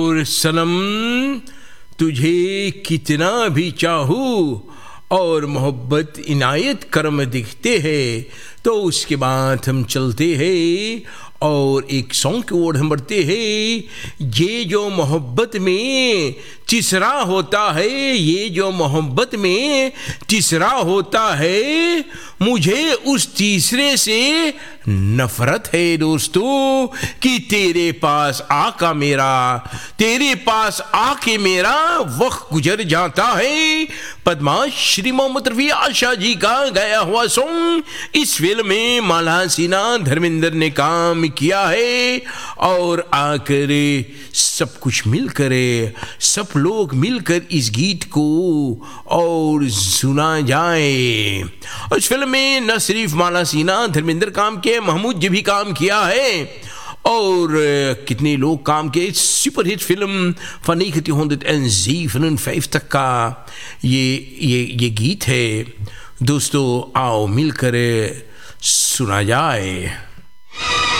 और सनम तुझे कितना भी चाहूँ और मोहब्बत इनायत करम दिखते हैं, तो उसके बाद हम चलते हैं और एक सॉन्ग की ओर हम बढ़ते हैं। ये जो मोहब्बत में तीसरा होता है, ये जो मोहब्बत में तीसरा होता है, मुझे उस तीसरे से नफरत है दोस्तों कि तेरे पास आका मेरा, तेरे पास आके मेरा वक्त गुजर जाता है। पद्माश्री मोहम्मद रफी आशा जी का गाया हुआ सॉन्ग। इस फिल्म में माला सिन्हा धर्मेंद्र ने काम किया है और आकर सब कुछ मिलकर, सब लोग मिलकर इस गीत को और सुना जाए। उस फिल्म में न सिर्फ माला सिन्हा धर्मेंद्र काम किए, महमूद जी भी काम किया है और कितने लोग काम किए। सुपरहिट फिल्म van 1957 तक का ये गीत है दोस्तों, आओ मिलकर सुना जाए।